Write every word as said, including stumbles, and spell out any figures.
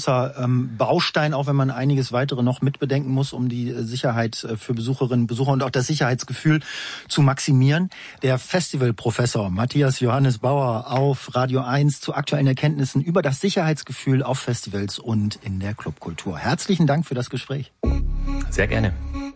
großer ähm, Baustein, auch wenn man einiges weitere noch mitbedenken muss, um die Sicherheit für Besucherinnen und Besucher und auch das Sicherheitsgefühl zu maximieren. Der Festivalprofessor Matthias Johannes Bauer auf Radio eins zu aktuellen Erkenntnissen über das Sicherheitsgefühl auf Festivals und in der Clubkultur. Herzlichen Dank für das Gespräch. Sehr gerne.